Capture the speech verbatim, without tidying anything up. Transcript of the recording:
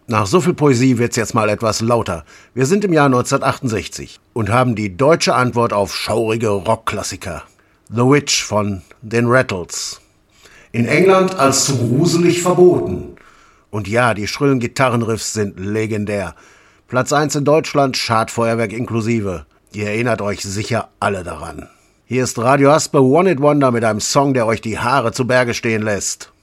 Nach so viel Poesie wird's jetzt mal etwas lauter. Wir sind im Jahr neunzehnhundertachtundsechzig und haben die deutsche Antwort auf schaurige Rockklassiker. The Witch von den Rattles. In England als zu gruselig verboten. Und ja, die schrillen Gitarrenriffs sind legendär. Platz eins in Deutschland, Schadfeuerwerk inklusive. Ihr erinnert euch sicher alle daran. Hier ist Radio Haspe One It Wonder mit einem Song, der euch die Haare zu Berge stehen lässt.